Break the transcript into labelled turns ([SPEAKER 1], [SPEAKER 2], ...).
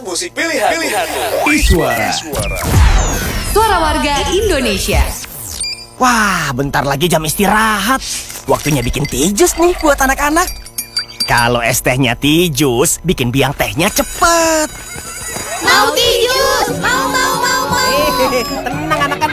[SPEAKER 1] musik pilihan.
[SPEAKER 2] Iswara.
[SPEAKER 3] Suara warga Indonesia.
[SPEAKER 4] Wah, bentar lagi jam istirahat. Waktunya bikin teh jus nih buat anak-anak. Kalau es tehnya teh jus, bikin biang tehnya cepet.
[SPEAKER 5] Mau teh jus, mau.
[SPEAKER 4] Tenang anak-anak.